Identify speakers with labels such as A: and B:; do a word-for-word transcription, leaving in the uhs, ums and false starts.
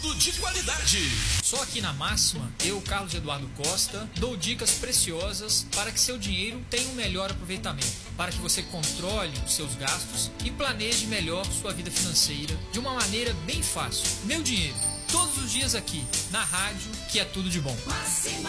A: De qualidade.
B: Só aqui na Máxima, eu, Carlos Eduardo Costa, dou dicas preciosas para que seu dinheiro tenha um melhor aproveitamento, para que você controle os seus gastos e planeje melhor sua vida financeira de uma maneira bem fácil. Meu dinheiro, todos os dias aqui na rádio, que é tudo de bom.
C: Máxima.